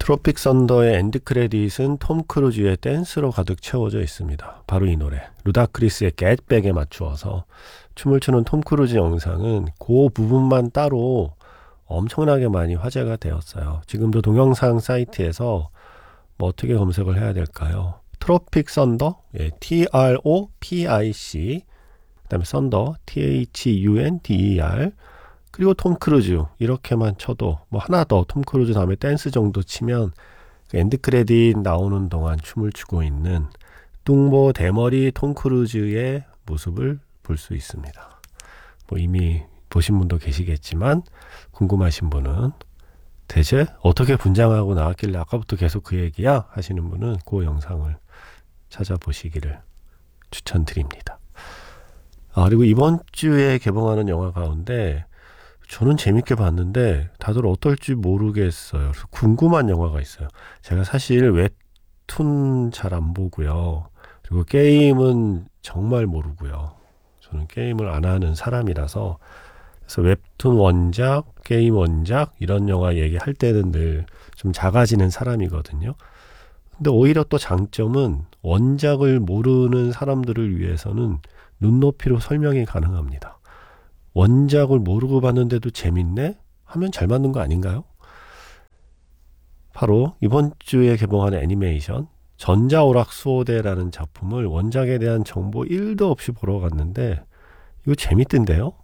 트로픽 선더의 엔드 크레딧은 톰 크루즈의 댄스로 가득 채워져 있습니다. 바로 이 노래 루다크리스의 Get Back에 맞추어서 춤을 추는 톰 크루즈 영상은 그 부분만 따로 엄청나게 많이 화제가 되었어요. 지금도 동영상 사이트에서 뭐 어떻게 검색을 해야 될까요? 트로픽 선더, TROPIC, 그 다음에 선더, THUNDER, 그리고 톰 크루즈 이렇게만 쳐도 뭐 하나 더 톰 크루즈 다음에 댄스 정도 치면 그 엔드 크레딧 나오는 동안 춤을 추고 있는 뚱보 대머리 톰 크루즈의 모습을 볼 수 있습니다. 뭐 이미 보신 분도 계시겠지만 궁금하신 분은 대체 어떻게 분장하고 나왔길래 아까부터 계속 그 얘기야 하시는 분은 그 영상을 찾아보시기를 추천드립니다. 그리고 이번 주에 개봉하는 영화 가운데 저는 재밌게 봤는데 다들 어떨지 모르겠어요. 그래서 궁금한 영화가 있어요. 제가 사실 웹툰 잘 안 보고요. 그리고 게임은 정말 모르고요. 저는 게임을 안 하는 사람이라서 그래서 웹툰 원작, 게임 원작 이런 영화 얘기할 때는 늘 좀 작아지는 사람이거든요. 근데 오히려 또 장점은 원작을 모르는 사람들을 위해서는 눈높이로 설명이 가능합니다. 원작을 모르고 봤는데도 재밌네? 하면 잘 만든 거 아닌가요? 바로 이번 주에 개봉하는 애니메이션 전자오락수호대라는 작품을 원작에 대한 정보 1도 없이 보러 갔는데 이거 재밌던데요?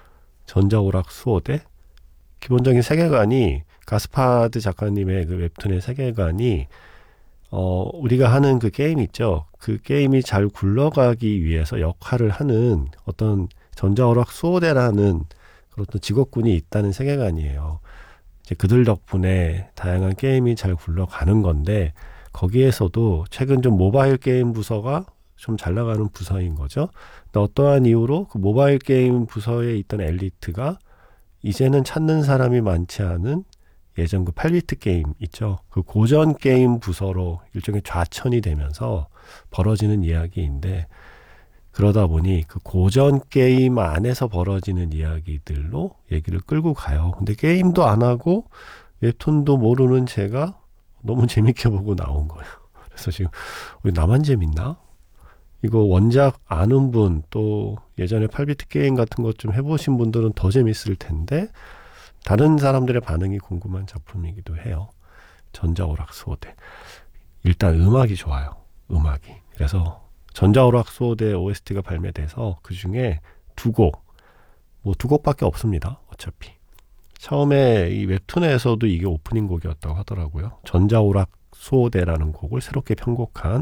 전자오락수호대? 기본적인 세계관이 가스파드 작가님의 그 웹툰의 세계관이 우리가 하는 그 게임 있죠? 그 게임이 잘 굴러가기 위해서 역할을 하는 어떤 전자오락수호대라는 그런 직업군이 있다는 세계관이에요. 이제 그들 덕분에 다양한 게임이 잘 굴러가는 건데 거기에서도 최근 좀 모바일 게임 부서가 좀 잘 나가는 부서인 거죠. 근데 어떠한 이유로 그 모바일 게임 부서에 있던 엘리트가 이제는 찾는 사람이 많지 않은 예전 그 8비트 게임 있죠. 그 고전 게임 부서로 일종의 좌천이 되면서 벌어지는 이야기인데 그러다 보니 그 고전 게임 안에서 벌어지는 이야기들로 얘기를 끌고 가요. 근데 게임도 안 하고 웹툰도 모르는 제가 너무 재밌게 보고 나온 거예요. 그래서 지금 왜 나만 재밌나? 이거 원작 아는 분 또 예전에 8비트 게임 같은 것 좀 해보신 분들은 더 재밌을 텐데 다른 사람들의 반응이 궁금한 작품이기도 해요. 전자오락수호대. 일단 음악이 좋아요. 음악이. 그래서 전자오락수호대 OST가 발매돼서 그 중에 두 곡밖에 없습니다. 어차피. 처음에 이 웹툰에서도 이게 오프닝 곡이었다고 하더라고요. 전자오락수호대라는 곡을 새롭게 편곡한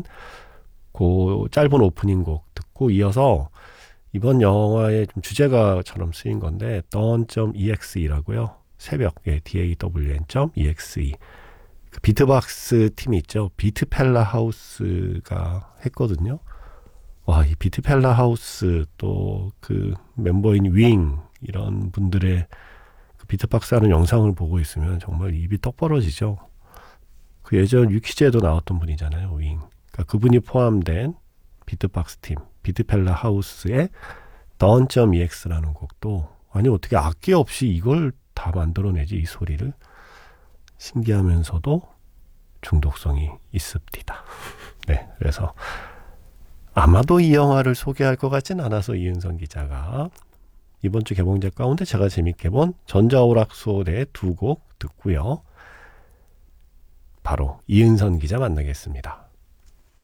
그 짧은 오프닝 곡 듣고 이어서 이번 영화의 좀 주제가처럼 쓰인 건데 dawn.exe라고요. 새벽, dawn.exe. 그 비트박스 팀이 있죠. 비트펠라 하우스가 했거든요. 와, 이 비트펠라 하우스 또 그 멤버인 윙 이런 분들의 그 비트박스 하는 영상을 보고 있으면 정말 입이 떡 벌어지죠. 그 예전 유키즈에도 나왔던 분이잖아요. 윙. 그러니까 그분이 포함된 비트박스 팀, 비트펠라 하우스의 dawn.ex라는 곡도 아니 어떻게 악기 없이 이걸 다 만들어내지 이 소리를. 신기하면서도 중독성이 있습니다. 네, 그래서 아마도 이 영화를 소개할 것 같진 않아서 이은성 기자가 이번 주 개봉작 가운데 제가 재밌게 본 전자오락수호대의 두 곡 듣고요. 바로 이은선 기자 만나겠습니다.